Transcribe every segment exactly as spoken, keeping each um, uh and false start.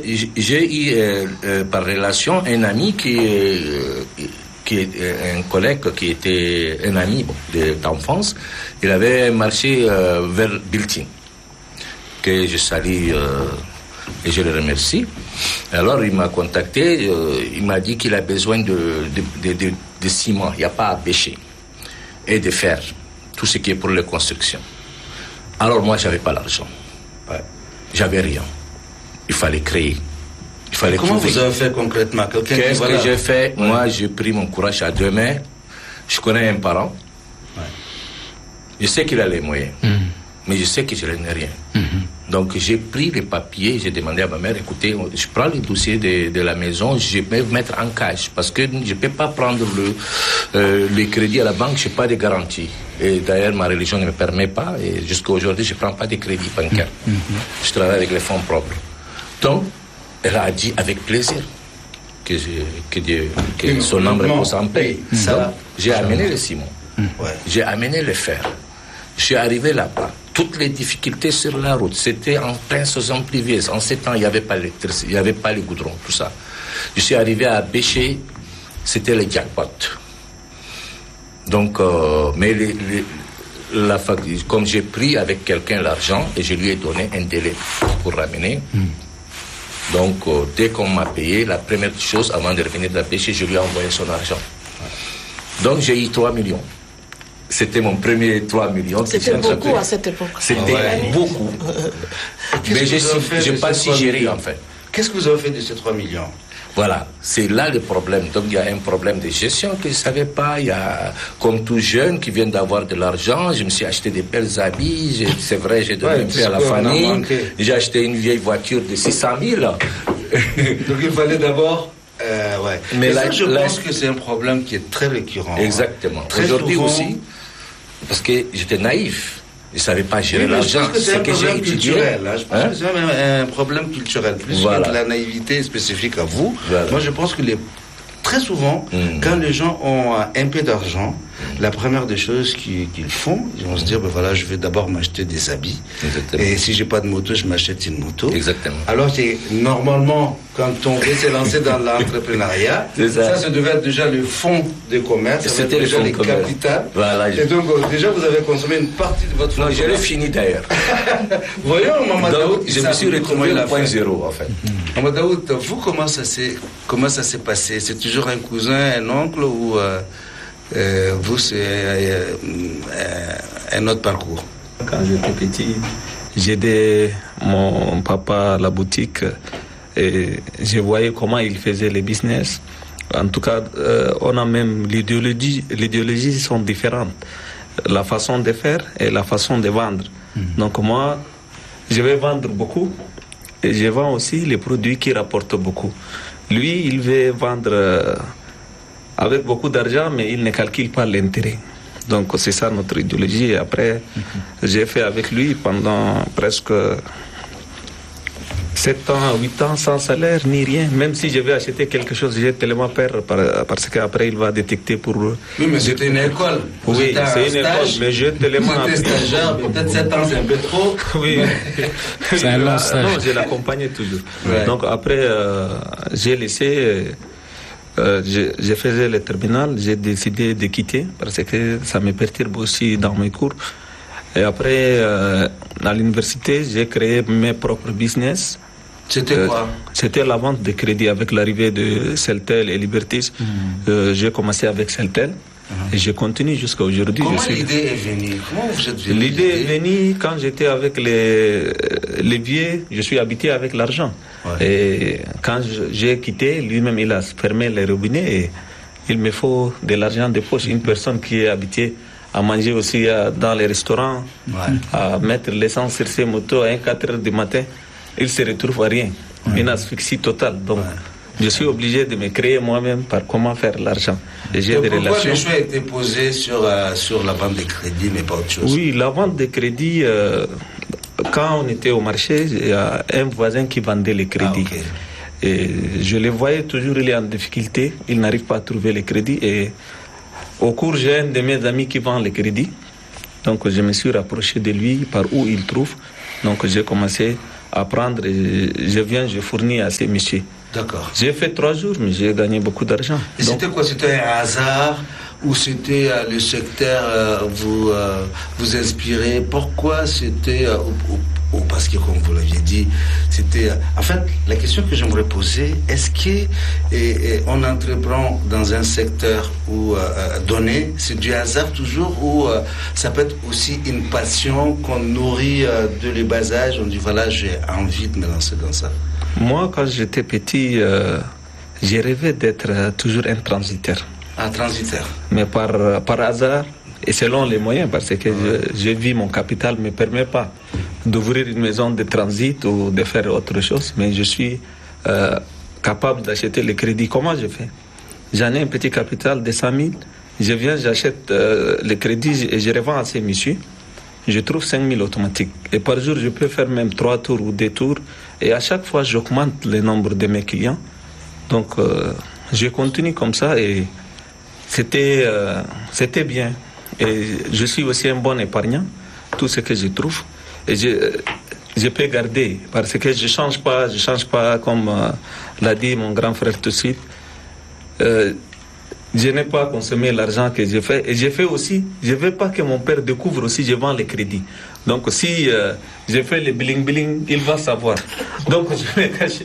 j'ai eu euh, euh, par relation un ami qui, euh, qui est un collègue qui était un ami bon, de, d'enfance. Il avait marché euh, vers Biltine, que je salue euh, et je le remercie. Alors il m'a contacté, euh, il m'a dit qu'il a besoin de, de, de, de, de ciment, il n'y a pas à bêcher, et de fer, tout ce qui est pour les constructions. Alors moi, je n'avais pas l'argent. Ouais. J'avais rien. Il fallait créer. Il fallait Comment trouver. vous avez fait concrètement? Quelqu'un Qu'est-ce qui, voilà. que j'ai fait? Ouais. Moi, j'ai pris mon courage à deux mains. Je connais un parent. Ouais. Je sais qu'il a les moyens. Mm. Mais je sais que je n'ai rien. Mm-hmm. Donc, j'ai pris les papiers. J'ai demandé à ma mère, écoutez, je prends les dossiers de, de la maison. Je vais mettre en cash. Parce que je ne peux pas prendre le, euh, les crédits à la banque. Je n'ai pas de garantie. Et d'ailleurs, ma religion ne me permet pas. Et jusqu'à aujourd'hui, je ne prends pas de crédit bancaire. Mm-hmm. Je travaille avec les fonds propres. Donc, elle a dit avec plaisir que, je, que, Dieu, que oui, son nom repose en paix. Ça, j'ai amené le ciment, mmh. ouais. j'ai amené le fer. Je suis arrivé là-bas. Toutes les difficultés sur la route, c'était en plein saison pluvieuse. En ces temps, il n'y avait pas l'électricité, il n'y avait pas les goudrons, tout ça. Je suis arrivé à Béché, c'était le jackpot. Donc, euh, mais les, les, la, comme j'ai pris avec quelqu'un l'argent et je lui ai donné un délai pour ramener. Mmh. Donc, euh, dès qu'on m'a payé, la première chose, avant de revenir de la pêche, je lui ai envoyé son argent. Donc, j'ai eu trois millions. C'était mon premier trois millions. C'était beaucoup à cette époque. C'était ouais. beaucoup. Mais je n'ai pas si géré, en fait. Qu'est-ce que vous avez fait de ces trois millions? Voilà, c'est là le problème. Donc, il y a un problème de gestion que je ne savais pas. Il y a, comme tout jeune qui vient d'avoir de l'argent, je me suis acheté des belles habits. C'est vrai, j'ai donné ouais, un peu à la famille. J'ai acheté une vieille voiture de six cent mille. Donc, il fallait d'abord... Euh, ouais. Mais là, ça, je là, pense que c'est un problème qui est très récurrent. Exactement. Aujourd'hui souvent... aussi, parce que j'étais naïf. Je ne savais pas gérer oui, l'argent. Je pense que c'est un que problème culturel. Hein. Je pense hein? que c'est un, un problème culturel. Plus voilà. que de la naïveté spécifique à vous. Voilà. Moi, je pense que les... très souvent, mmh. quand les gens ont un peu d'argent, mmh. la première des choses qu'ils, qu'ils font, ils vont mmh. se dire, ben voilà, je vais d'abord m'acheter des habits. Exactement. Et si j'ai pas de moto, je m'achète une moto. Exactement. Alors que normalement, quand on veut se lancer dans l'entrepreneuriat, ça. ça, ça devait être déjà le fonds de commerce, ça c'était déjà les capitales. Voilà, et donc, déjà, vous avez consommé une partie de votre fonds. Non, je l'ai fini d'ailleurs. Voyons, Maman Daoud, je me suis retrouvé au point zéro, en fait. Maman Daoud, vous, comment ça s'est, comment ça s'est passé? C'est toujours un cousin, un oncle ou euh, euh, vous, c'est euh, euh, un autre parcours? Quand j'étais petit, j'aidais mon papa à la boutique et je voyais comment il faisait les business. En tout cas, euh, on a même l'idéologie, l'idéologie sont différentes. La façon de faire et la façon de vendre. Mmh. Donc moi, je vais vendre beaucoup et je vends aussi les produits qui rapportent beaucoup. Lui, il veut vendre euh, avec beaucoup d'argent, mais il ne calcule pas l'intérêt. Donc c'est ça notre idéologie. Et après, mmh. j'ai fait avec lui pendant presque sept ans, huit ans sans salaire, ni rien. Même si je vais acheter quelque chose, j'ai tellement peur parce qu'après il va détecter pour... Oui, mais c'était une école. Vous oui, c'est une stage, école, mais j'ai tellement... Vous étiez stagiaire, peut-être sept ans, c'est un peu trop. Oui. C'est un long stage. Non, je l'accompagnais toujours. Ouais. Donc après, euh, j'ai laissé... Euh, je, je faisais le terminal, j'ai décidé de quitter parce que ça me perturbe aussi dans mes cours. Et après, euh, à l'université, j'ai créé mes propres business. C'était euh, quoi? C'était la vente de crédit avec l'arrivée de Celtel et Libertis. Mmh. Euh, j'ai commencé avec Celtel mmh. et je continue jusqu'à aujourd'hui. Comment suis... l'idée est venue? Comment vous êtes venu? L'idée est venue quand j'étais avec les, les vieux, je suis habité avec l'argent. Ouais. Et quand j'ai quitté, lui-même il a fermé les robinets et il me faut de l'argent de poche. Une personne qui est habitée à manger aussi dans les restaurants, ouais. à mettre l'essence sur ses motos à quatre heures du matin, il se retrouve à rien, ouais. une asphyxie totale. Donc, ouais. je suis obligé de me créer moi-même par comment faire l'argent. Et j'ai Donc, des pourquoi relations. le choix a été posé sur, euh, sur la vente de crédit, mais pas autre chose? Oui, la vente de crédit, euh, quand on était au marché, il y a un voisin qui vendait les crédits. Ah, okay. Et je le voyais toujours, il est en difficulté, il n'arrive pas à trouver les crédits. Et au cours, j'ai un de mes amis qui vend les crédits. Donc, je me suis rapproché de lui par où il trouve. Donc, j'ai commencé à prendre et je viens, je fournis à ces messieurs. D'accord. J'ai fait trois jours, mais j'ai gagné beaucoup d'argent. Et Donc, c'était quoi? C'était un hasard ou c'était euh, le secteur euh, vous euh, vous inspirait? Pourquoi c'était euh, ou, ou, ou parce que comme vous l'aviez dit, c'était. Euh, en fait, la question que j'aimerais poser, est-ce que et, et on entreprend dans un secteur où euh, donné, c'est du hasard toujours ou euh, ça peut être aussi une passion qu'on nourrit euh, de les bas âge? On dit voilà, j'ai envie de me lancer dans ça. Moi, quand j'étais petit, euh, j'ai rêvé d'être euh, toujours un transitaire. Un transitaire. Mais par, euh, par hasard, et selon les moyens, parce que ouais. je, je vis, mon capital ne me permet pas d'ouvrir une maison de transit ou de faire autre chose, mais je suis euh, capable d'acheter les crédits. Comment je fais? J'en ai un petit capital de cent mille, je viens, j'achète euh, les crédits et je revends à ces messieurs. Je trouve cinq mille automatiques. Et par jour, je peux faire même trois tours ou deux tours. Et à chaque fois, j'augmente le nombre de mes clients. Donc, euh, je continue comme ça et c'était, euh, c'était bien. Et je suis aussi un bon épargnant, tout ce que je trouve. Et je, je peux garder, parce que je ne change pas, je change pas comme euh, l'a dit mon grand frère tout de suite. Euh, Je n'ai pas consommé l'argent que j'ai fait. Et j'ai fait aussi, je ne veux pas que mon père découvre aussi, je vends les crédits. Donc si euh, j'ai fait le bling-bling, il va savoir. Donc je vais me cacher.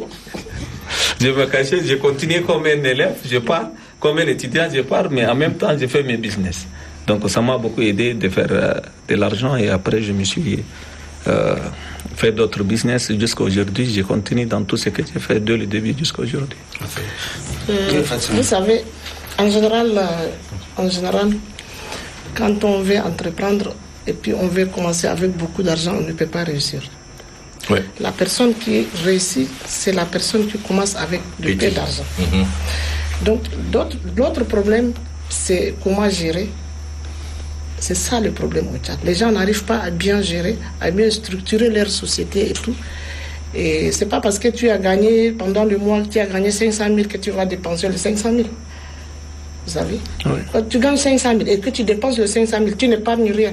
Je vais me cacher, je continue comme un élève, je pars, comme un étudiant, je pars, mais en même temps, je fais mes business. Donc ça m'a beaucoup aidé de faire euh, de l'argent et après, je me suis euh, fait d'autres business jusqu'à aujourd'hui. Je continue dans tout ce que j'ai fait dès le début jusqu'à aujourd'hui. Euh, vous savez, En général, euh, en général, quand on veut entreprendre et puis on veut commencer avec beaucoup d'argent, on ne peut pas réussir. Ouais. La personne qui réussit, c'est la personne qui commence avec du peu d'argent. Mm-hmm. Donc, l'autre problème, c'est comment gérer. C'est ça le problème au Tchad. Les gens n'arrivent pas à bien gérer, à bien structurer leur société et tout. Et c'est pas parce que tu as gagné, pendant le mois, tu as gagné cinq cent mille que tu vas dépenser les cinq cent mille. Vous savez, oui. Quand tu gagnes cinq cent mille et que tu dépenses les cinq cent mille, tu n'épargnes rien.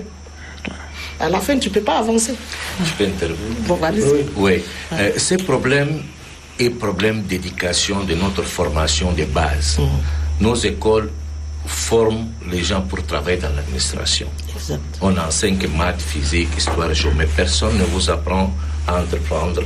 À la fin, tu ne peux pas avancer. Je peux intervenir. Bon, allez-y. Oui. oui. Ah. Euh, ce problème est problème d'éducation de notre formation de base. Mmh. Nos écoles forment les gens pour travailler dans l'administration. Exact. On enseigne que maths, physique, histoire, géo, mais personne ne vous apprend à entreprendre,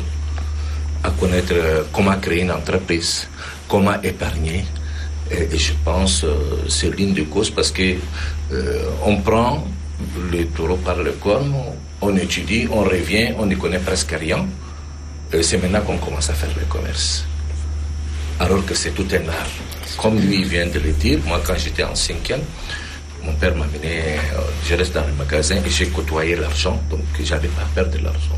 à connaître euh, comment créer une entreprise, comment épargner. Et, et je pense que euh, c'est l'une des causes parce que euh, on prend le taureau par le corne, on étudie, on revient, on ne connaît presque rien. Et c'est maintenant qu'on commence à faire le commerce. Alors que c'est tout un art. Comme lui vient de le dire, moi quand j'étais en cinquième, mon père m'a amené, euh, je reste dans le magasin et j'ai côtoyé l'argent, donc j'avais pas peur de l'argent.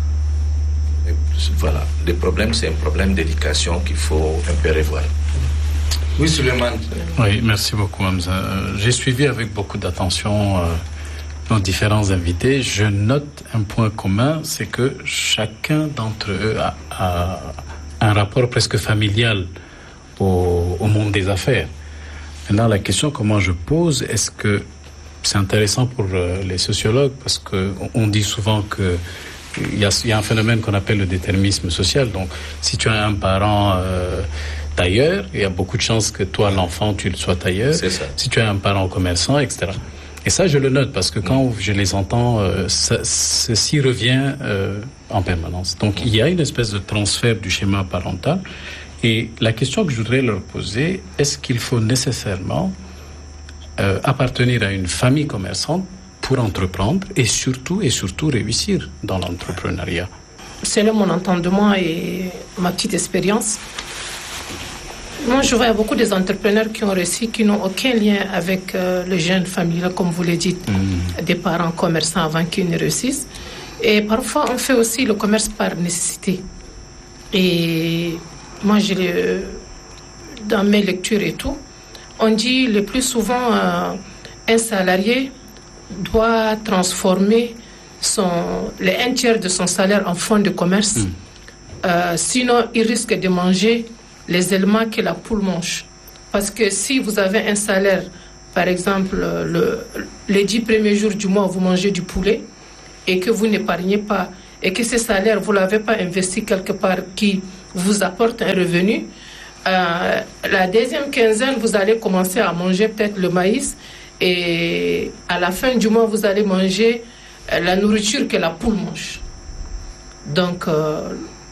Et voilà, le problème c'est un problème d'éducation qu'il faut un peu revoir. Oui, Suleiman. Oui, merci beaucoup, Hamza. Euh, j'ai suivi avec beaucoup d'attention euh, nos différents invités. Je note un point commun, c'est que chacun d'entre eux a, a un rapport presque familial au, au monde des affaires. Maintenant, la question que moi je pose, est-ce que c'est intéressant pour euh, les sociologues, parce qu'on on dit souvent que il y a, il y a un phénomène qu'on appelle le déterminisme social. Donc, si tu as un parent euh, tailleur, il y a beaucoup de chances que toi, l'enfant, tu le sois tailleur. C'est ça. Si tu as un parent commerçant, et cetera. Et ça, je le note parce que quand je les entends, euh, ça, ceci revient euh, en permanence. Donc, il y a une espèce de transfert du schéma parental. Et la question que je voudrais leur poser, est-ce qu'il faut nécessairement euh, appartenir à une famille commerçante pour entreprendre et surtout, et surtout réussir dans l'entrepreneuriat? Selon mon entendement et ma petite expérience, moi je vois beaucoup des entrepreneurs qui ont réussi, qui n'ont aucun lien avec euh, le jeune familial, comme vous le dites, mmh. des parents commerçants avant qu'ils ne réussissent. Et parfois, on fait aussi le commerce par nécessité. Et moi, je le, dans mes lectures et tout, on dit le plus souvent euh, un salarié doit transformer son, le un tiers de son salaire en fonds de commerce. Mmh. Euh, sinon, il risque de manger les éléments que la poule mange. Parce que si vous avez un salaire, par exemple, le, les dix premiers jours du mois, vous mangez du poulet et que vous n'épargnez pas et que ce salaire, vous ne l'avez pas investi quelque part qui vous apporte un revenu, euh, la deuxième quinzaine, vous allez commencer à manger peut-être le maïs et à la fin du mois, vous allez manger la nourriture que la poule mange. Donc, euh,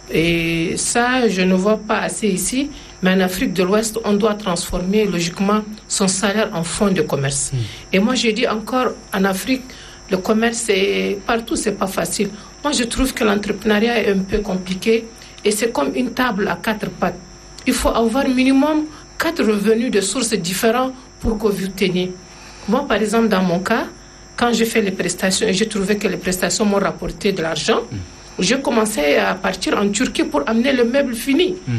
et ça, je ne vois pas assez ici, mais en Afrique de l'Ouest, on doit transformer logiquement son salaire en fonds de commerce. Mmh. Et moi, je dis encore, en Afrique, le commerce, c'est, partout, c'est pas facile. Moi, je trouve que l'entrepreneuriat est un peu compliqué et c'est comme une table à quatre pattes. Il faut avoir minimum quatre revenus de sources différentes pour que vous teniez. Moi, par exemple, dans mon cas, quand j'ai fait les prestations et j'ai trouvé que les prestations m'ont rapporté de l'argent, mmh. j'ai commencé à partir en Turquie pour amener le meuble fini. Mmh.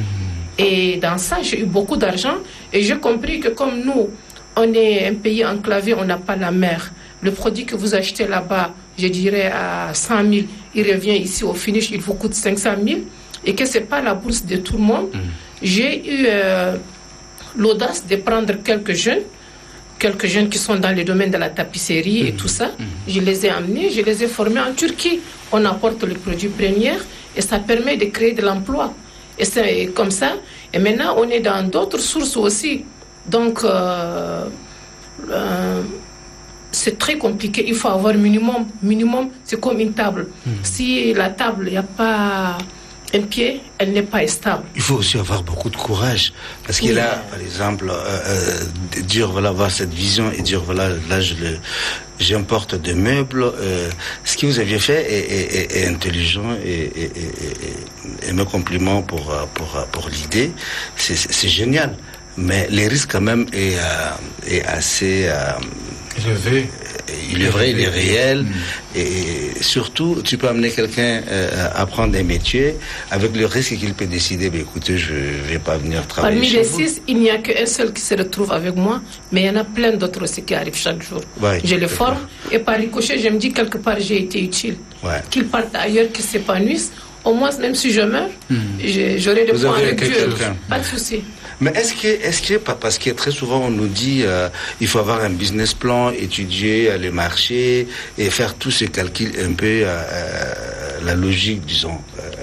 Et dans ça, j'ai eu beaucoup d'argent et j'ai compris que comme nous, on est un pays enclavé, on n'a pas la mer. Le produit que vous achetez là-bas, je dirais à cent mille, il revient ici au finish, il vous coûte cinq cent mille et que ce n'est pas la bourse de tout le monde. Mmh. J'ai eu euh, l'audace de prendre quelques jeunes, quelques jeunes qui sont dans le domaine de la tapisserie mmh. et tout ça. Mmh. Je les ai amenés, je les ai formés en Turquie. On apporte les produits premiers et ça permet de créer de l'emploi. Et c'est comme ça. Et maintenant, on est dans d'autres sources aussi. Donc, euh, euh, c'est très compliqué. Il faut avoir minimum. Minimum, c'est comme une table. Mmh. Si la table, il n'y a pas un pied, elle n'est pas stable. Il faut aussi avoir beaucoup de courage. Parce que oui. là, par exemple, euh, euh, dire, voilà, avoir cette vision et dire, voilà, là, je le, j'importe des meubles. Euh, ce que vous aviez fait est, est, est, est intelligent et, et, et, et, et mes compliments pour, pour, pour l'idée. C'est, c'est génial. Mais les risques, quand même, est, euh, est assez... Euh, élevé. Il est vrai, il est réel. Mmh. Et surtout, tu peux amener quelqu'un euh, à apprendre un métier avec le risque qu'il peut décider, bah, écoutez, je ne vais pas venir travailler. Parmi chez les vous. six, il n'y a qu'un seul qui se retrouve avec moi, mais il y en a plein d'autres aussi qui arrivent chaque jour. Ouais, je les forme et par ricochet, je me dis quelque part j'ai été utile. Ouais. Qu'ils partent ailleurs, qu'ils s'épanouissent. Au moins, même si je meurs, mmh. j'aurai des Vous points avec Dieu. Quelqu'un. Pas de souci. Mais est-ce que, est-ce que, parce que très souvent on nous dit, euh, il faut avoir un business plan, étudier les marchés et faire tous ces calculs un peu, euh, euh, la logique, disons,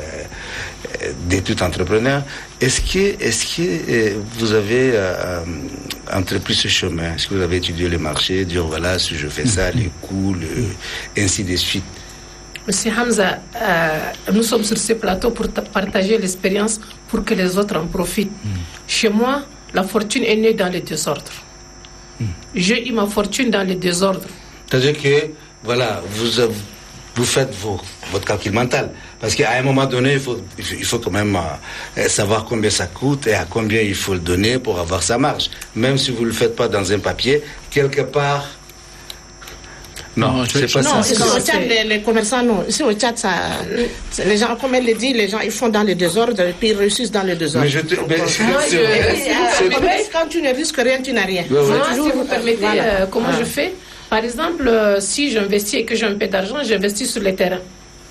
euh, de tout entrepreneur. Est-ce que, est-ce que euh, vous avez euh, entrepris ce chemin? Est-ce que vous avez étudié les marchés, dire voilà, si je fais ça, les coûts, le, ainsi de suite? Monsieur Hamza, euh, nous sommes sur ce plateau pour partager l'expérience pour que les autres en profitent. Mm. Chez moi, la fortune est née dans le désordre. Mm. J'ai eu ma fortune dans le désordre. C'est-à-dire que, voilà, vous, vous faites vos, votre calcul mental. Parce qu'à un moment donné, il faut, il faut quand même euh, savoir combien ça coûte et à combien il faut le donner pour avoir sa marge. Même si vous ne le faites pas dans un papier, quelque part... Non, non c'est pas non, ça. Ici au Tchad, les, les commerçants, non. Ici au Tchad, ça, les gens, comme elle le dit, les gens, ils font dans le désordre et puis ils réussissent dans le désordre. Mais je te... Mais, moi, je, je, je, quand tu ne risques rien, tu n'as rien. Ouais, ouais. Moi, si vous permettez, voilà. euh, comment ah. je fais? Par exemple, euh, si j'investis et que j'ai un peu d'argent, j'investis sur le terrain.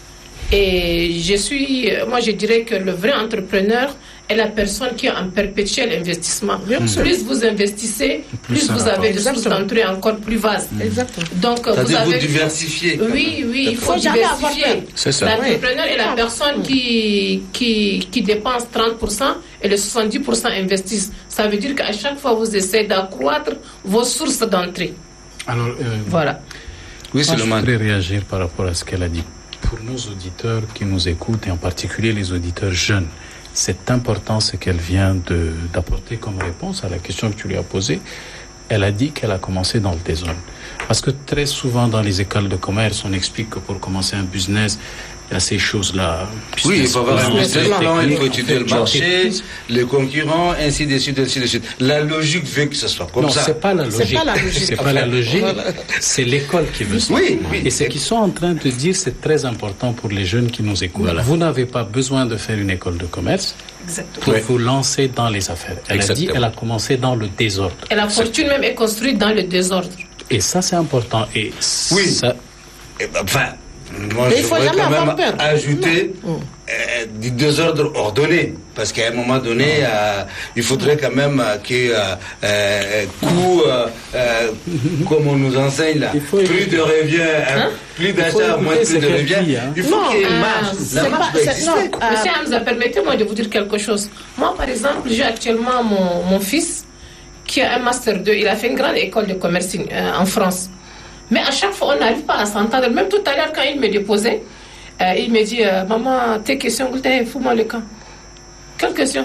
Et je suis, moi je dirais que le vrai entrepreneur est la personne qui est en perpétuel investissement. Mmh. Plus vous investissez, plus, plus vous avez des sources d'entrée encore plus vastes. Mmh. Exactement. Donc vous avez vous diversifiez. Oui, oui, il faut, faut diversifier. C'est ça. L'entrepreneur oui. est la personne qui, qui, qui dépense trente pour cent et les soixante-dix pour cent investissent. Ça veut dire qu'à chaque fois vous essayez d'accroître vos sources d'entrée. Alors, euh, voilà. Oui, c'est le je voudrais réagir par rapport à ce qu'elle a dit. Pour nos auditeurs qui nous écoutent, et en particulier les auditeurs jeunes, c'est important ce qu'elle vient de, d'apporter comme réponse à la question que tu lui as posée. Elle a dit qu'elle a commencé dans le désordre. Parce que très souvent dans les écoles de commerce, on explique que pour commencer un business, il y a ces choses-là. Oui, il faut avoir un business plan, il faut étudier le marché, les concurrents, ainsi de suite, ainsi de suite. La logique veut que ce soit comme non, ça. Non, c'est pas la logique. C'est pas la logique. C'est pas la logique. Voilà. C'est l'école qui veut ça. Oui, oui. Et ce qu'ils sont en train de dire, c'est très important pour les jeunes qui nous écoutent. Voilà. Vous n'avez pas besoin de faire une école de commerce. Exactement. Pour oui. vous lancer dans les affaires. Elle Exactement. a dit, elle a commencé dans le désordre. Et la fortune même est construite dans le désordre. Et ça, c'est important. Et oui. ça... Et ben, enfin, Moi, Mais je il faut voudrais jamais quand avoir même peur. ajouter euh, des désordres ordonnés. Parce qu'à un moment donné, euh, il faudrait quand même euh, que euh, euh, coût, euh, euh, comme on nous enseigne là, plus de revient, hein? euh, plus d'achat, moins plus de revient. Hein? Il faut Non, qu'il y ait une euh, marge. La c'est marge pas- doit c'est- exister. non, euh, Monsieur Hamza, permettez-moi de vous dire quelque chose. Moi, par exemple, j'ai actuellement mon, mon fils qui a un master deux. Il a fait une grande école de commerce euh, en France. Mais à chaque fois, on n'arrive pas à s'entendre. Même tout à l'heure, quand il me déposait, euh, il me dit euh, Maman, tes questions, fous-moi le camp. Quelle question?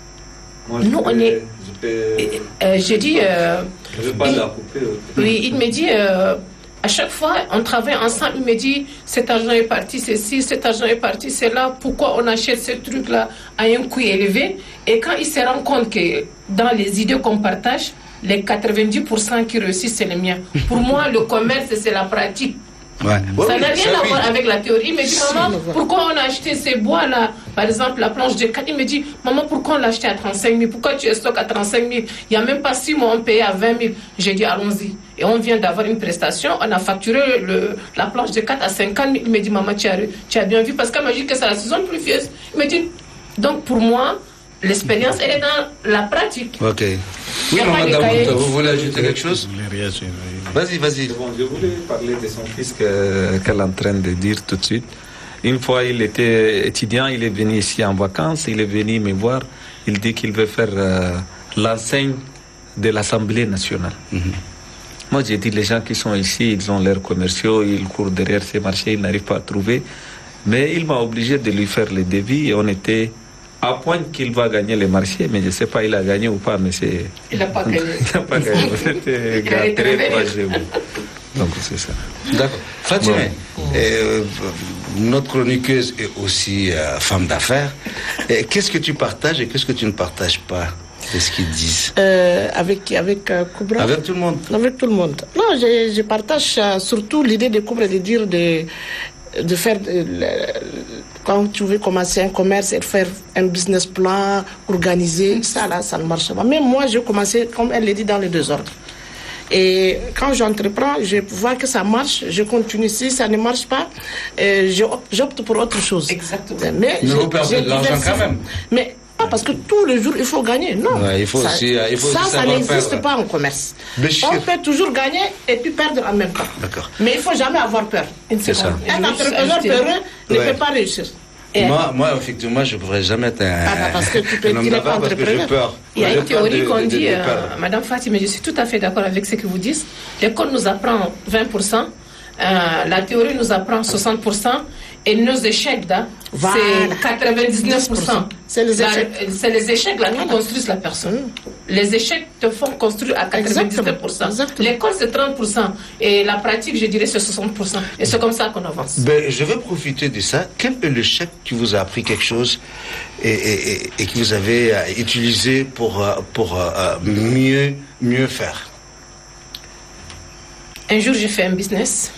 Moi, Nous, peux, on est. Je Euh, euh, J'ai dit. Euh, ne vais pas il, la couper. oui, il me dit. Euh, à chaque fois, on travaille ensemble. Il me dit cet argent est parti, c'est ci, cet argent est parti, c'est là. Pourquoi on achète ce truc-là à un coût élevé? Et quand il se rend compte que dans les idées qu'on partage, les quatre-vingt-dix pour cent qui réussissent, c'est les miens. Pour moi, le commerce, c'est la pratique. Ouais. Ça n'a rien à oui. voir avec la théorie. Il me dit, maman, pourquoi on a acheté ces bois-là? Par exemple, la planche de quatre. Il me dit, maman, pourquoi on l'a acheté à trente-cinq mille? Pourquoi tu es stock à trente-cinq mille? Il n'y a même pas six mois, on payait à vingt mille. J'ai dit, allons-y. Et on vient d'avoir une prestation. On a facturé le, la planche de quatre à cinquante mille. Il me dit, maman, tu as, tu as bien vu. Parce qu'elle m'a dit que c'est la saison pluvieuse. Il me dit, donc pour moi, l'expérience, elle est dans la pratique. Ok. Oui, maman Damout, vous voulez ajouter quelque chose? Vas-y, vas-y. Bon, je voulais parler de son fils que- qu'elle est en train de dire tout de suite. Une fois, il était étudiant, il est venu ici en vacances, il est venu me voir. Il dit qu'il veut faire euh, l'enseigne de l'Assemblée nationale. Mhm. Moi, j'ai dit, les gens qui sont ici, ils ont leurs commerciaux, ils courent derrière ces marchés, ils n'arrivent pas à trouver. Mais il m'a obligé de lui faire les devis et on était à point qu'il va gagner les marchés, mais je ne sais pas il a gagné ou pas, mais c'est... Il n'a pas gagné. Il n'a pas gagné. C'était Il a été très révélé. courageux. Donc c'est ça. D'accord. Fatima, euh, notre chroniqueuse est aussi euh, femme d'affaires. Et qu'est-ce que tu partages et qu'est-ce que tu ne partages pas de ce qu'ils disent? Euh, avec avec euh, Koubra. Avec tout le monde. Avec tout le monde. Non, je, je partage euh, surtout l'idée de Koubra de dire de, de faire, de, le, quand tu veux commencer un commerce et de faire un business plan, organiser, ça là, ça ne marche pas. Même moi, j'ai commencé, comme elle l'a dit, dans les deux ordres. Et quand j'entreprends, je vois que ça marche, je continue. Si ça ne marche pas, euh, je- j'opte pour autre chose. Exactement. Mais Mais j'ai- vous perdez j'ai de l'argent diversifié. quand même. Mais pas parce que tous les jours, il faut gagner. Non. Ouais, il faut ça, aussi, euh, il faut ça, aussi ça savoir n'existe faire. pas en commerce. Béchir. On peut toujours gagner et puis perdre en même temps. D'accord. Mais il ne faut jamais avoir peur. C'est ça. Un entrepreneur peureux ne Ouais. peut pas réussir. Moi, moi, effectivement, je ne pourrais jamais être un, Ah, parce que tu peux- un homme tu n'es pas d'affaires parce que j'ai entrepreneur. peur. Il y a J'ai une peur théorie de- qu'on de- de- dit, de euh, perdre. Madame Fatima, je suis tout à fait d'accord avec ce que vous dites. L'école nous apprend vingt pour cent, euh, la théorie nous apprend soixante pour cent, et nos échecs, là, Voilà. c'est quatre-vingt-dix-neuf pour cent. C'est les La- échecs. C'est les échecs là, qui construisent la personne. Les échecs te font construire à quatre-vingt-dix-neuf pour cent. Exactement. L'école, c'est trente pour cent. Et la pratique, je dirais, c'est soixante pour cent. Et c'est comme ça qu'on avance. Ben, je vais profiter de ça. Quel est le chèque qui vous a appris quelque chose et, et, et, et que vous avez euh, utilisé pour, euh, pour euh, euh, mieux, mieux faire? Un jour, j'ai fait un business.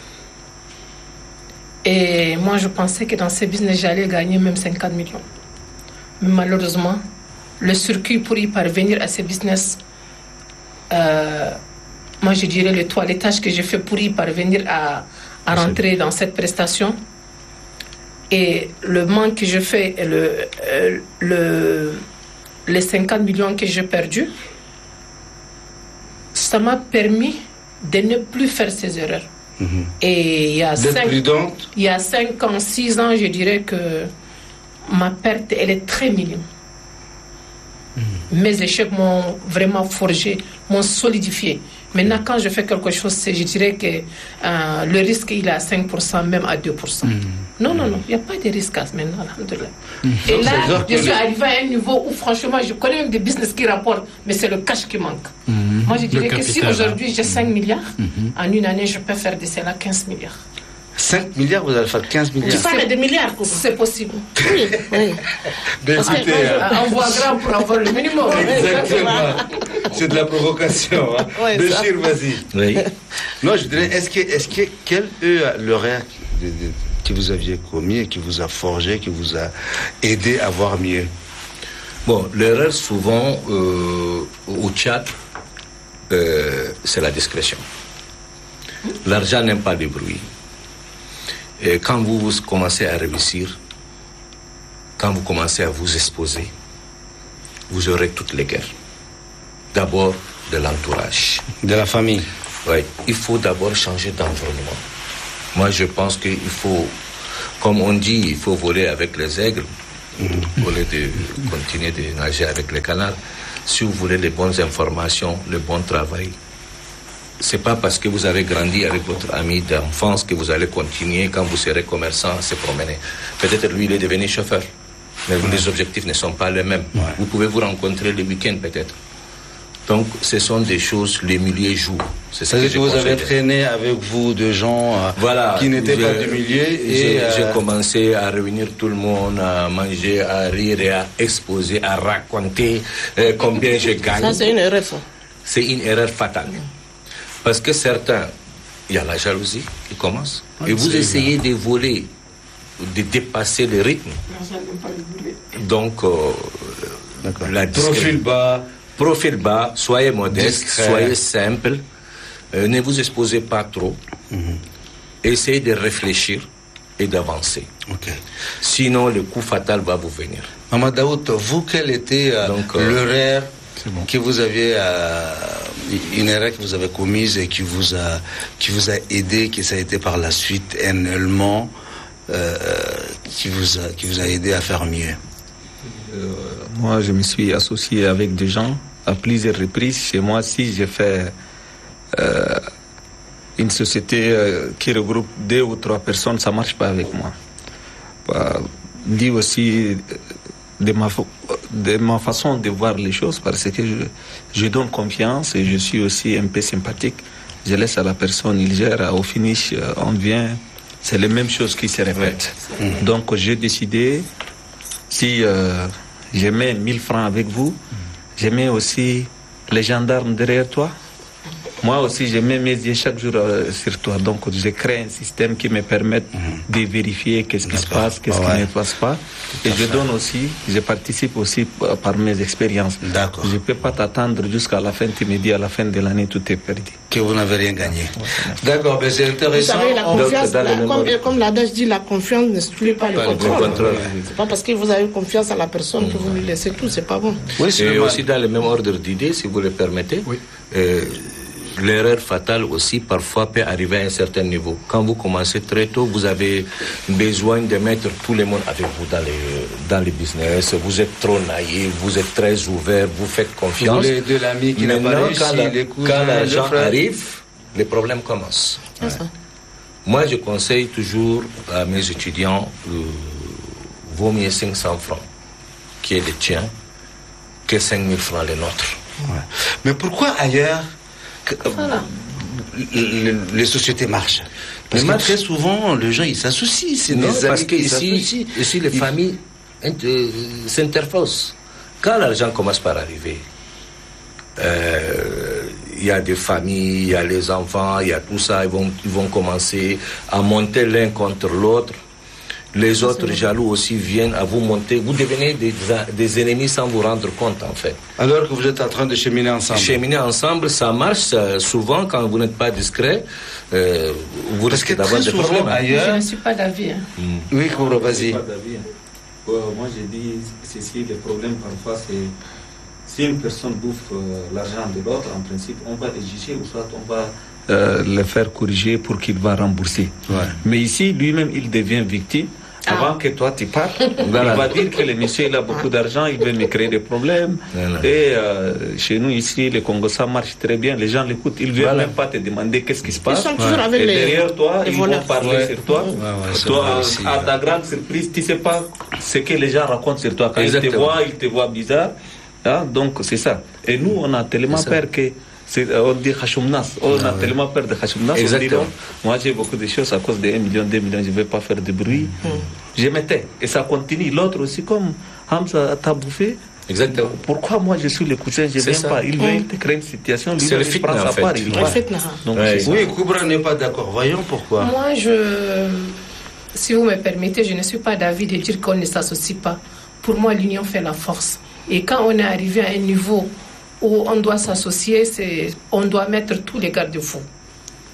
Et moi, je pensais que dans ce business, j'allais gagner même cinquante millions. Mais malheureusement, le circuit pour y parvenir à ce business, euh, moi, je dirais le toilettage que j'ai fait pour y parvenir à, à rentrer dans cette prestation. Et le manque que je fais, et le, euh, le, les cinquante millions que j'ai perdus, ça m'a permis de ne plus faire ces erreurs. Mhm. Et il y a D'être cinq, prudente. il y a cinq ans, six ans, je dirais que ma perte, elle est très minime. Mes échecs m'ont vraiment forgé, m'ont solidifié. Maintenant, quand je fais quelque chose, c'est- je dirais que euh, le risque, il est à cinq pour cent, même à deux pour cent. Non, non, non, il n'y a pas de risque à ce maintenant, alhamdoulilah. Et Donc, là, ça veut dire je que suis le- arrivé à un niveau où, franchement, je connais même des business qui rapportent, mais c'est le cash qui manque. Moi, je dirais que si capital, aujourd'hui j'ai cinq milliards, en une année, je peux faire de cela quinze milliards. cinq milliards, vous allez faire quinze Tu milliards. parles de milliards, Koubra. C'est possible. Oui, oui. Ben, Parce que écoutez, moi, je- hein, On voit grand pour avoir le minimum. exactement. C'est de la provocation. Hein. Ouais, ça. Béchir, vas-y. Oui. Non, je dirais, est-ce que, est-ce que, quel est l'erreur de- de- que vous aviez commis et qui vous a forgé, qui vous a aidé à voir mieux? Bon, l'erreur souvent euh, au Tchad, euh, c'est la discrétion. L'argent n'aime pas le bruit. Et quand vous, vous commencez à réussir, quand vous commencez à vous exposer, vous aurez toutes les guerres. D'abord, de l'entourage. De la famille. Oui, il faut d'abord changer d'environnement. Moi, je pense qu'il faut, comme on dit, il faut voler avec les aigles, mmh. au lieu de continuer de nager avec les canards. Si vous voulez les bonnes informations, le bon travail, c'est pas parce que vous avez grandi avec votre ami d'enfance que vous allez continuer, quand vous serez commerçant, à se promener. Peut-être lui, il est devenu chauffeur, mais vous, les objectifs ne sont pas les mêmes. Ouais. Vous pouvez vous rencontrer le week-end, peut-être. Donc, ce sont des choses, les milieux jouent. C'est ça que, que vous avez traîné avec vous de gens euh, voilà, qui n'étaient pas du milieu. Et j'ai euh... commencé à réunir tout le monde, à manger, à rire et à exposer, à raconter euh, combien je gagne. Ça, c'est une erreur, ça. C'est une erreur fatale. Parce que certains, il y a la jalousie qui commence. Et vous essayez de voler, de dépasser le rythme. Donc, euh, la profil bas. Profil bas, soyez modeste, discret. Soyez simple, euh, ne vous exposez pas trop. Mm-hmm. Essayez de réfléchir et d'avancer. Okay. Sinon, le coup fatal va vous venir. Maman Daoud, vous, quelle était euh, Donc, euh, l'erreur bon. que vous aviez, euh, une erreur que vous avez commise et qui vous a, qui vous a aidé, que ça a été par la suite un élément euh, qui vous a, qui vous a aidé à faire mieux? Euh, moi, je me suis associé avec des gens à plusieurs reprises. Chez moi, si j'ai fait euh, une société euh, qui regroupe deux ou trois personnes, ça ne marche pas avec moi. Bah, dit aussi de ma, de ma façon de voir les choses, parce que je, je donne confiance et je suis aussi un peu sympathique. Je laisse à la personne, il gère, au finish, on vient, c'est les mêmes choses qui se répètent. Ouais. Mmh. Donc, j'ai décidé, si euh, je mets mille francs avec vous, je mets aussi les gendarmes derrière toi. Moi aussi, je mets mes yeux chaque jour euh, sur toi. Donc, je crée un système qui me permette mmh. de vérifier qu'est-ce qui se passe, qu'est-ce ah ouais. qui ne se passe pas. Tout Et je fait. donne aussi, je participe aussi par mes expériences. D'accord. Je ne peux pas t'attendre jusqu'à la fin, tu me dis à la fin de l'année, tout est perdu. Que vous n'avez rien gagné. Ouais, D'accord, mais c'est intéressant. Vous savez, la confiance, la, comme, comme l'adage dit, la confiance n'exclut pas, pas le contrôle. contrôle. C'est pas parce que vous avez confiance à la personne mmh. que vous lui laissez tout, c'est pas bon. Oui, c'est Et aussi dans le même ordre d'idées, si vous le permettez. Oui. Euh, L'erreur fatale aussi, parfois, peut arriver à un certain niveau. Quand vous commencez très tôt, vous avez besoin de mettre tout le monde avec vous dans les, dans les business. Vous êtes trop naïf, vous êtes très ouvert, vous faites confiance. Vous voulez de l'ami qui n'a pas réussi, quand, la, quand l'argent arrive, les problèmes commencent. Ouais. Moi, je conseille toujours à mes étudiants, euh, vaut mieux cinq cents francs, qui est le tien, que cinq mille francs les nôtres. Ouais. Mais pourquoi ailleurs Voilà. Les, les sociétés marchent. Parce que très souvent, les gens, ils s'associent. C'est non, des parce amis que ici, ici, les ils... familles euh, s'interfacent. Quand l'argent commence par arriver, il euh, y a des familles, il y a les enfants, il y a tout ça, ils vont, ils vont commencer à monter l'un contre l'autre. Les autres jaloux aussi viennent à vous monter. Vous devenez des, des ennemis sans vous rendre compte, en fait. Alors que vous êtes en train de cheminer ensemble. Cheminer ensemble, ça marche. Souvent, quand vous n'êtes pas discret, euh, vous risquez d'avoir des problèmes. Ailleurs... Je ne suis pas d'avis. Hein. Mm. Oui, Koubra, vas-y. Hein. Euh, moi, j'ai dit, ceci, le problème parfois, c'est si une personne bouffe euh, l'argent de l'autre, en principe, on va le juger ou soit on va euh, le faire corriger pour qu'il va rembourser. Ouais. Mais ici, lui-même, il devient victime. Ah. Avant que toi tu parles, voilà. Il va dire que le monsieur il a beaucoup d'argent, il veut me créer des problèmes. Voilà. Et euh, chez nous ici, le Congo, ça marche très bien. Les gens l'écoutent, ils ne veulent voilà. même pas te demander qu'est-ce qui se passe. Ils sont toujours avec Et les, derrière toi, les ils vont parler ouais. sur toi. Ouais, ouais, toi, à ta grande surprise, tu ne sais pas ce que les gens racontent sur toi. Quand Exactement. ils te voient, ils te voient bizarre. Ah, donc c'est ça. Et nous, on a tellement peur que. C'est, on dit Khashoumnas, on a tellement peur de Khashoumnas. Moi j'ai beaucoup de choses à cause de un million, deux millions, je ne vais pas faire de bruit. Mm. Je m'étais. Et ça continue. L'autre aussi, comme Hamza t'a bouffé. Exactement. Pourquoi moi je suis le cousin, je ne viens ça. pas. Il veut mm. créer une situation, lui c'est le il prend sa fait. part. Il va. Donc, ouais. Oui, Koubra n'est pas d'accord. Voyons pourquoi. Moi, je, si vous me permettez, je ne suis pas d'avis de dire qu'on ne s'associe pas. Pour moi, l'union fait la force. Et quand on est arrivé à un niveau où on doit s'associer, c'est, on doit mettre tous les garde-fous.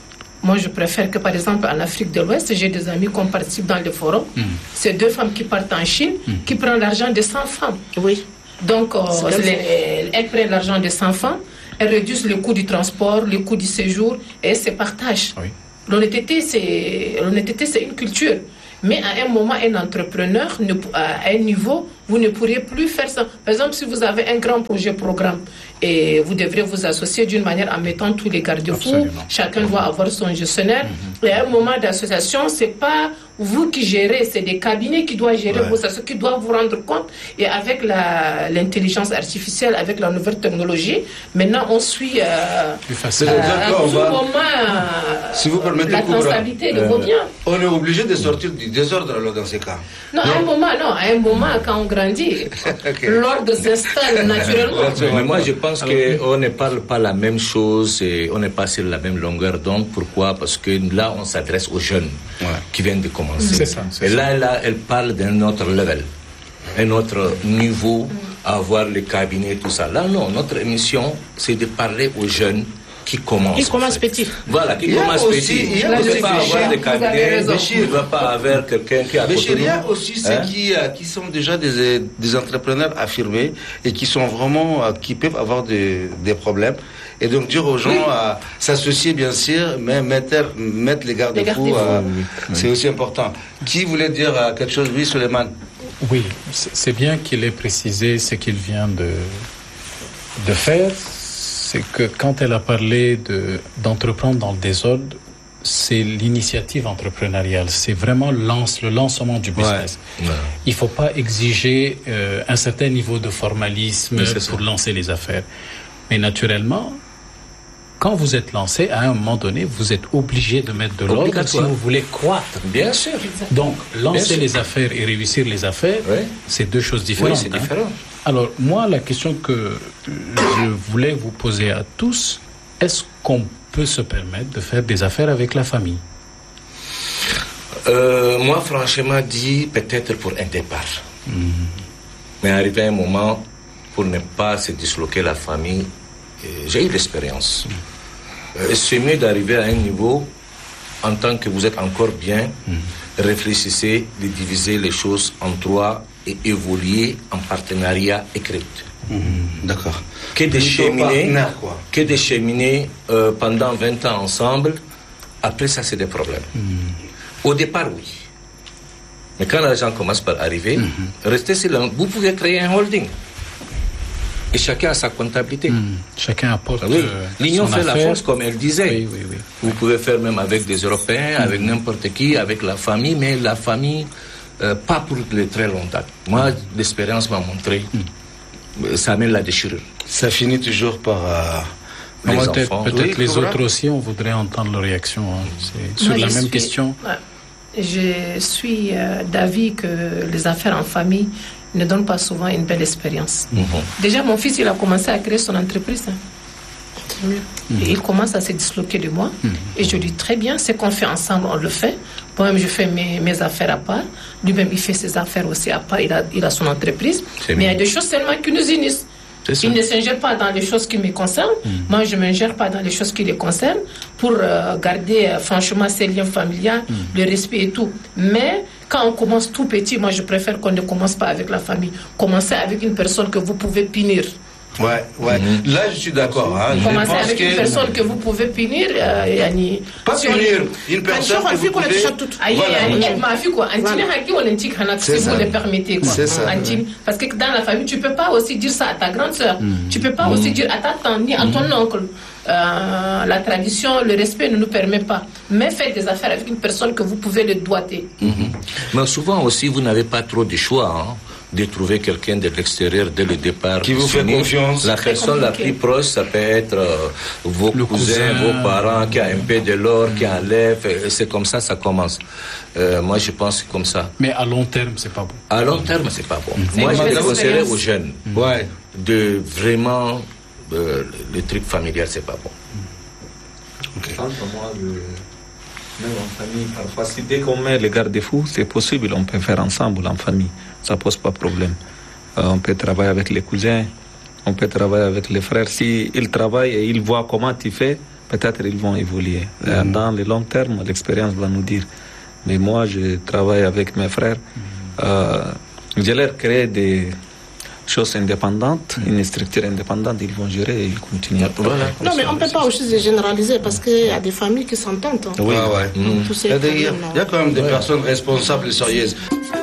Moi, je préfère que, par exemple, en Afrique de l'Ouest, j'ai des amis qui participent dans les forums. Mm. C'est deux femmes qui partent en Chine, mm. qui prennent l'argent de cent femmes. Oui. Donc, euh, les, elles prennent l'argent de cent femmes, elles réduisent le coût du transport, le coût du séjour, et elles se partagent. Oui. L'honnêteté, c'est, l'honnêteté, c'est une culture. Mais à un moment, un entrepreneur, ne, à un niveau, vous ne pourriez plus faire ça. Par exemple, si vous avez un grand projet programme et vous devrez vous associer d'une manière en mettant tous les garde-fous, chacun doit avoir son gestionnaire. Mm-hmm. Et à un moment d'association, c'est pas vous qui gérez, c'est des cabinets qui doivent gérer ouais. vos associations, qui doivent vous rendre compte. Et avec la, l'intelligence artificielle, avec la nouvelle technologie, maintenant on suit euh, plus facile. Euh, à tout moment euh, si vous permettez la traçabilité de vos biens. On est obligé de sortir du désordre alors, dans ces cas. Non, non, à un moment, non, à un moment, quand on grandit, okay. l'ordre s'installe naturellement. Mais moi, je pense qu'on ne parle pas la même chose et on n'est pas sur la même longueur d'onde. Pourquoi? Parce que là, on s'adresse aux jeunes ouais. qui viennent de commencer. C'est ça, c'est et là, ça. là, elle parle d'un autre level, un autre niveau, avoir les cabinets, tout ça. Là, non, notre émission, c'est de parler aux jeunes qui commencent. Qui commencent petit. Voilà, qui commencent petit. Il ne peut pas avoir des cabinets, il ne va pas avoir quelqu'un qui a côté. Il y a aussi ceux hein? qui, qui sont déjà des, des entrepreneurs affirmés et qui sont vraiment, qui peuvent avoir des, des problèmes. Et donc dire aux gens oui. à s'associer, bien sûr, mais mettre, mettre les garde-fous, euh, oui. c'est aussi important. Qui voulait dire quelque chose? Oui, Suleiman. Oui, c'est bien qu'il ait précisé ce qu'il vient de, de faire. C'est que quand elle a parlé de, d'entreprendre dans le désordre, c'est l'initiative entrepreneuriale. C'est vraiment lance, le lancement du business. Ouais. Ouais. Il ne faut pas exiger euh, un certain niveau de formalisme pour lancer les affaires. Mais naturellement, quand vous êtes lancé, à un moment donné, vous êtes obligé de mettre de l'ordre si vous voulez croître. Bien sûr. Donc, lancer les affaires et réussir les affaires, oui. c'est deux choses différentes. Oui, c'est hein. différent. Alors, moi, la question que je voulais vous poser à tous, est-ce qu'on peut se permettre de faire des affaires avec la famille? euh, Moi, franchement, dit peut-être pour un départ. Mm. Mais arrivé à un moment, pour ne pas se disloquer la famille, j'ai eu l'expérience. Mm. C'est mieux d'arriver à un niveau, en tant que vous êtes encore bien, mm. réfléchissez de diviser les choses en trois et évoluer en partenariat écrit. Mmh, d'accord. Que de cheminer, que de cheminer euh, pendant vingt ans ensemble, après ça c'est des problèmes. Mmh. Au départ, oui. Mais quand l'argent commence par arriver, mmh. restez silent. Vous pouvez créer un holding. Et chacun a sa comptabilité. Mmh. Chacun apporte oui. euh, L'union fait affaire. la force, comme elle disait. Oui, oui, oui. Vous pouvez faire même avec des Européens, mmh. avec n'importe qui, avec la famille, mais la famille... Euh, pas pour les très longtemps. Moi, l'expérience m'a montré, mm. ça amène la déchirure. Ça finit toujours par euh, les peut-être, enfants. Peut-être oui, les autres aussi, on voudrait entendre leur réaction hein. C'est sur Moi, la même suis, question. Je suis euh, d'avis que les affaires en famille ne donnent pas souvent une belle expérience. Mm-hmm. Déjà, mon fils, il a commencé à créer son entreprise. Hein. Mm-hmm. Et il commence à se disloquer de moi. Mm-hmm. Et je dis très bien, ce qu'on fait ensemble, on le fait. Moi-même, je fais mes, mes affaires à part. Lui-même, il fait ses affaires aussi à part. Il a, il a son entreprise. C'est Mais bien. Il y a des choses seulement qui nous unissent. Il ne s'ingère pas dans les choses qui me concernent. Mm. Moi, je ne m'ingère pas dans les choses qui les concernent pour euh, garder, euh, franchement, ces liens familiaux, mm. le respect et tout. Mais quand on commence tout petit, moi, je préfère qu'on ne commence pas avec la famille. Commencez avec une personne que vous pouvez punir. Ouais, ouais. Mm-hmm. Là, je suis d'accord. Hein. Commencez avec que... une personne que vous pouvez punir. Euh, yani... Pas si punir, on... une personne que vous pouvez... Si vous le permettez. Quoi. C'est ça. Parce que dans la famille, tu ne peux pas aussi dire ça à ta grande sœur. Mm. Tu ne peux pas mm. aussi dire à ta tante ni à ton mm. oncle. Euh, la tradition, le respect ne nous permet pas. Mais faites des affaires avec une personne que vous pouvez le doiter. Mm-hmm. Mais souvent aussi, vous n'avez pas trop de choix. Hein. De trouver quelqu'un de l'extérieur dès le départ. Qui vous fait confiance. La personne la plus proche, ça peut être euh, vos cousins, cousin. vos parents, qui a un peu de l'or, mmh. qui enlève. Et c'est comme ça, ça commence. Euh, moi, je pense que comme ça. Mais à long terme, c'est pas bon. À long terme, c'est pas bon. Mmh. Moi, je conseillerais aux jeunes mmh. ouais, de vraiment. Euh, le truc familial, c'est pas bon. Mmh. Okay. Moi, le... Même en famille, parfois, si dès qu'on met les garde-fous, c'est possible, on peut faire ensemble en famille, ça pose pas de problème. Euh, on peut travailler avec les cousins, on peut travailler avec les frères. Si ils travaillent et ils voient comment tu fais, peut-être ils vont évoluer. Mm-hmm. Dans le long terme, l'expérience va nous dire. Mais moi, je travaille avec mes frères. Mm-hmm. Euh, je leur crée des choses indépendantes, mmh. une structure indépendante, ils vont gérer et ils continuent. Voilà. Non, mais on ne peut pas aussi généraliser parce qu'il y a des familles qui s'entendent. Hein. Oui, ah ouais. Mmh. Il y, y a quand même des ouais. personnes responsables et sérieuses.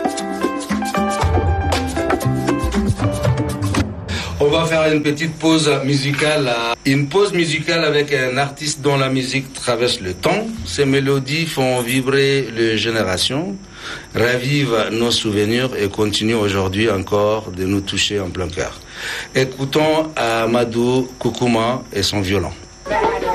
On va faire une petite pause musicale. Une pause musicale avec un artiste dont la musique traverse le temps. Ces mélodies font vibrer les générations, ravivent nos souvenirs et continuent aujourd'hui encore de nous toucher en plein cœur. Écoutons Amadou Koukouma et son violon.